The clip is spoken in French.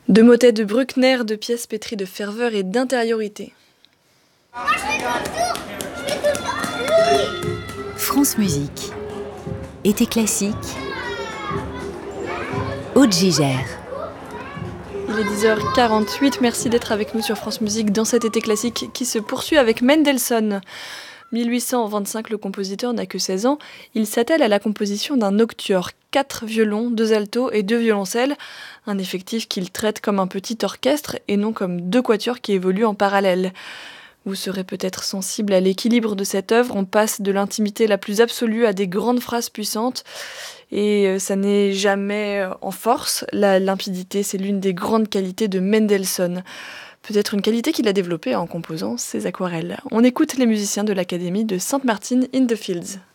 De motets de Bruckner, de pièces pétries de ferveur et d'intériorité. France Musique. Été classique. Aude Gigère. Il est 10h48, merci d'être avec nous sur France Musique dans cet été classique qui se poursuit avec Mendelssohn. 1825, le compositeur n'a que 16 ans. Il s'attelle à la composition d'un nocturne, 4 violons, 2 altos et 2 violoncelles, un effectif qu'il traite comme un petit orchestre et non comme 2 quatuors qui évoluent en parallèle. Vous serez peut-être sensible à l'équilibre de cette œuvre, on passe de l'intimité la plus absolue à des grandes phrases puissantes, et ça n'est jamais en force. La limpidité, c'est l'une des grandes qualités de Mendelssohn. Peut-être une qualité qu'il a développée en composant ses aquarelles. On écoute les musiciens de l'Académie de St. Martin in the Fields.